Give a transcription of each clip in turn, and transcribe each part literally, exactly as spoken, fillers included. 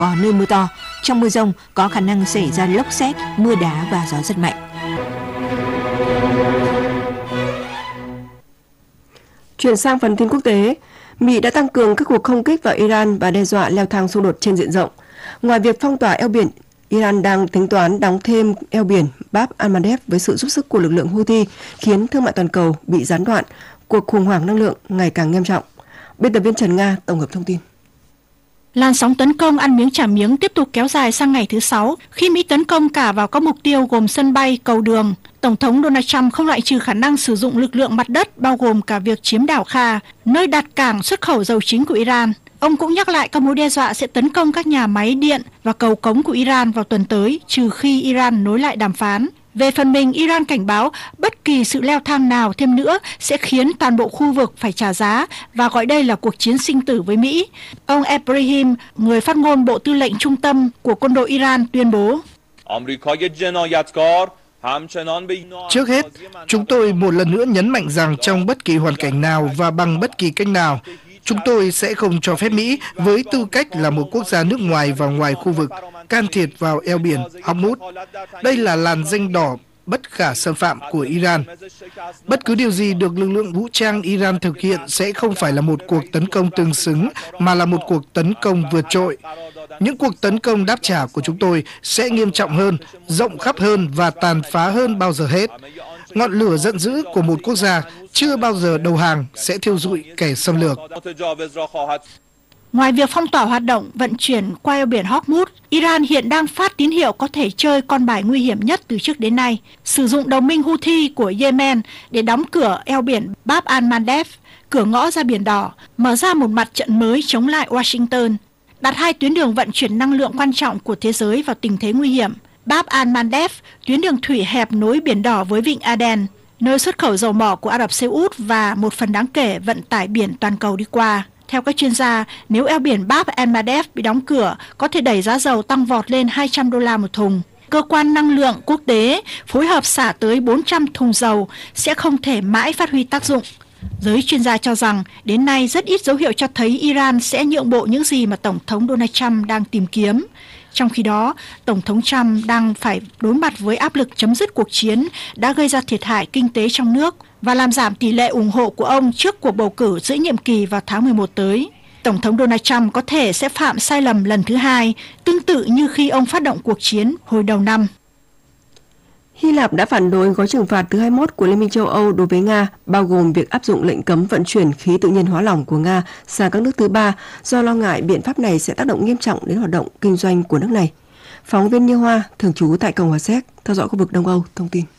có nơi mưa to. Trong mưa dông có khả năng xảy ra lốc sét, mưa đá và gió giật mạnh. Chuyển sang phần tin quốc tế, Mỹ đã tăng cường các cuộc không kích vào Iran và đe dọa leo thang xung đột trên diện rộng. Ngoài việc phong tỏa eo biển, Iran đang tính toán đóng thêm eo biển Bab al-Mandeb với sự giúp sức của lực lượng Houthi, khiến thương mại toàn cầu bị gián đoạn, cuộc khủng hoảng năng lượng ngày càng nghiêm trọng. Biên tập viên Trần Nga tổng hợp thông tin. Làn sóng tấn công ăn miếng trả miếng tiếp tục kéo dài sang ngày thứ Sáu, khi Mỹ tấn công cả vào các mục tiêu gồm sân bay, cầu đường. Tổng thống Donald Trump không loại trừ khả năng sử dụng lực lượng mặt đất, bao gồm cả việc chiếm đảo Kha, nơi đặt cảng xuất khẩu dầu chính của Iran. Ông cũng nhắc lại các mối đe dọa sẽ tấn công các nhà máy điện và cầu cống của Iran vào tuần tới, trừ khi Iran nối lại đàm phán. Về phần mình, Iran cảnh báo bất kỳ sự leo thang nào thêm nữa sẽ khiến toàn bộ khu vực phải trả giá và gọi đây là cuộc chiến sinh tử với Mỹ. Ông Ebrahim, người phát ngôn Bộ Tư lệnh Trung tâm của quân đội Iran, tuyên bố: Trước hết, chúng tôi một lần nữa nhấn mạnh rằng trong bất kỳ hoàn cảnh nào và bằng bất kỳ cách nào, chúng tôi sẽ không cho phép Mỹ với tư cách là một quốc gia nước ngoài và ngoài khu vực can thiệp vào eo biển Hormuz. Đây là làn ranh đỏ bất khả xâm phạm của Iran. Bất cứ điều gì được lực lượng vũ trang Iran thực hiện sẽ không phải là một cuộc tấn công tương xứng, mà là một cuộc tấn công vượt trội. Những cuộc tấn công đáp trả của chúng tôi sẽ nghiêm trọng hơn, rộng khắp hơn và tàn phá hơn bao giờ hết. Ngọn lửa giận dữ của một quốc gia chưa bao giờ đầu hàng sẽ thiêu rụi kẻ xâm lược. Ngoài việc phong tỏa hoạt động vận chuyển qua eo biển Hormuz, Iran hiện đang phát tín hiệu có thể chơi con bài nguy hiểm nhất từ trước đến nay, sử dụng đồng minh Houthi của Yemen để đóng cửa eo biển Bab al-Mandeb, cửa ngõ ra Biển Đỏ, mở ra một mặt trận mới chống lại Washington, đặt hai tuyến đường vận chuyển năng lượng quan trọng của thế giới vào tình thế nguy hiểm. Bab al-Mandeb, tuyến đường thủy hẹp nối Biển Đỏ với Vịnh Aden, nơi xuất khẩu dầu mỏ của Ả Rập Xê Út và một phần đáng kể vận tải biển toàn cầu đi qua. Theo các chuyên gia, nếu eo biển Bab al-Mandeb bị đóng cửa, có thể đẩy giá dầu tăng vọt lên hai trăm đô la một thùng. Cơ quan năng lượng quốc tế phối hợp xả tới bốn trăm thùng dầu sẽ không thể mãi phát huy tác dụng. Giới chuyên gia cho rằng, đến nay rất ít dấu hiệu cho thấy Iran sẽ nhượng bộ những gì mà Tổng thống Donald Trump đang tìm kiếm. Trong khi đó, Tổng thống Trump đang phải đối mặt với áp lực chấm dứt cuộc chiến đã gây ra thiệt hại kinh tế trong nước và làm giảm tỷ lệ ủng hộ của ông trước cuộc bầu cử giữa nhiệm kỳ vào tháng mười một tới. Tổng thống Donald Trump có thể sẽ phạm sai lầm lần thứ hai, tương tự như khi ông phát động cuộc chiến hồi đầu năm. Hy Lạp đã phản đối gói trừng phạt thứ hai mươi mốt của Liên minh châu Âu đối với Nga, bao gồm việc áp dụng lệnh cấm vận chuyển khí tự nhiên hóa lỏng của Nga sang các nước thứ ba, do lo ngại biện pháp này sẽ tác động nghiêm trọng đến hoạt động kinh doanh của nước này. Phóng viên Như Hoa, thường trú tại Cộng hòa Séc, theo dõi khu vực Đông Âu, thông tin.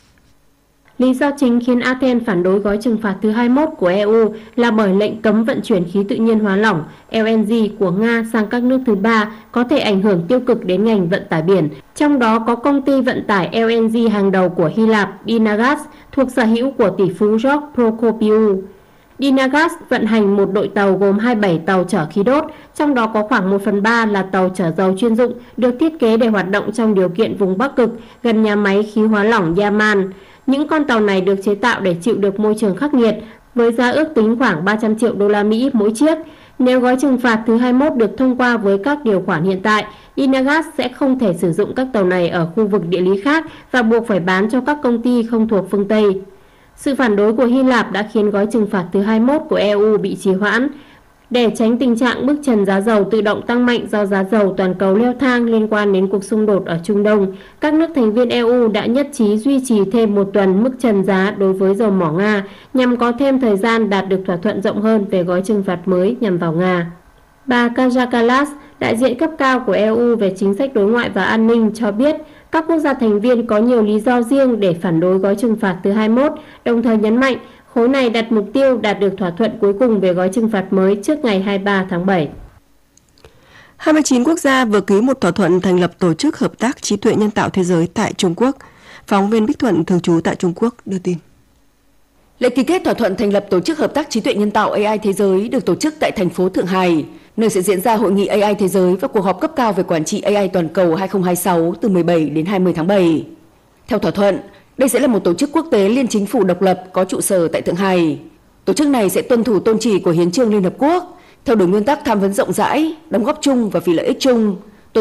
Lý do chính khiến Athens phản đối gói trừng phạt thứ hai mươi mốt của e u là bởi lệnh cấm vận chuyển khí tự nhiên hóa lỏng L N G của Nga sang các nước thứ ba có thể ảnh hưởng tiêu cực đến ngành vận tải biển. Trong đó có công ty vận tải L N G hàng đầu của Hy Lạp, Dynagas, thuộc sở hữu của tỷ phú George Prokopiou. Dynagas vận hành một đội tàu gồm hai mươi bảy tàu chở khí đốt, trong đó có khoảng một phần ba là tàu chở dầu chuyên dụng được thiết kế để hoạt động trong điều kiện vùng Bắc Cực gần nhà máy khí hóa lỏng Yaman. Những con tàu này được chế tạo để chịu được môi trường khắc nghiệt, với giá ước tính khoảng ba trăm triệu đô la Mỹ mỗi chiếc. Nếu gói trừng phạt thứ hai mươi mốt được thông qua với các điều khoản hiện tại, Dynagas sẽ không thể sử dụng các tàu này ở khu vực địa lý khác và buộc phải bán cho các công ty không thuộc phương Tây. Sự phản đối của Hy Lạp đã khiến gói trừng phạt thứ hai mươi mốt của e u bị trì hoãn. Để tránh tình trạng mức trần giá dầu tự động tăng mạnh do giá dầu toàn cầu leo thang liên quan đến cuộc xung đột ở Trung Đông, các nước thành viên e u đã nhất trí duy trì thêm một tuần mức trần giá đối với dầu mỏ Nga nhằm có thêm thời gian đạt được thỏa thuận rộng hơn về gói trừng phạt mới nhằm vào Nga. Bà Kaja Kallas, đại diện cấp cao của e u về chính sách đối ngoại và an ninh, cho biết các quốc gia thành viên có nhiều lý do riêng để phản đối gói trừng phạt thứ hai mươi mốt, đồng thời nhấn mạnh khối này đặt mục tiêu đạt được thỏa thuận cuối cùng về gói trừng phạt mới trước ngày hai mươi ba tháng bảy. hai mươi chín quốc gia vừa ký một thỏa thuận thành lập Tổ chức Hợp tác Trí tuệ Nhân tạo Thế giới tại Trung Quốc. Phóng viên Bích Thuận, thường trú tại Trung Quốc, đưa tin. Lễ ký kết thỏa thuận thành lập Tổ chức Hợp tác Trí tuệ Nhân tạo A I Thế giới được tổ chức tại thành phố Thượng Hải, nơi sẽ diễn ra Hội nghị A I Thế giới và cuộc họp cấp cao về quản trị A I toàn cầu hai không hai sáu từ mười bảy đến hai mươi tháng bảy. Theo thỏa thuận, đây sẽ là một tổ chức quốc tế liên chính phủ độc lập có trụ sở tại Thượng Hải. Tổ chức này sẽ tuân thủ tôn chỉ của Hiến chương Liên Hợp Quốc, theo đuổi nguyên tắc tham vấn rộng rãi, đóng góp chung và vì lợi ích chung,